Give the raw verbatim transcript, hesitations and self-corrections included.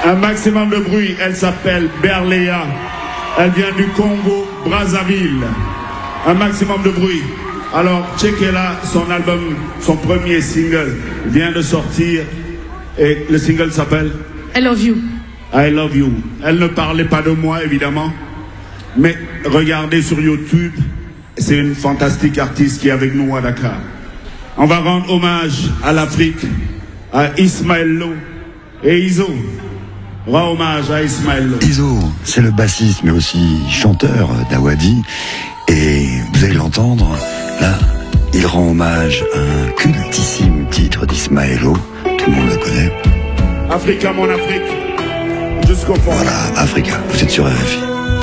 Un maximum de bruit. Elle s'appelle Berléa. Elle vient du Congo, Brazzaville. Un maximum de bruit. Alors, checkez-la, son album, son premier single vient de sortir. Et le single s'appelle I Love You. I Love You. Elle ne parlait pas de moi, évidemment. Mais regardez sur YouTube, c'est une fantastique artiste qui est avec nous à Dakar. On va rendre hommage à l'Afrique, à Ismaël Lo et Izo. Rends hommage à Ismaël Lo. Izo, c'est le bassiste mais aussi chanteur d'Awadi. Et vous allez l'entendre, là, il rend hommage à un cultissime titre d'Ismaël Lo. Tout le monde le connaît. Africa, mon Afrique, jusqu'au fond. Voilà, Africa, vous êtes sur R F I.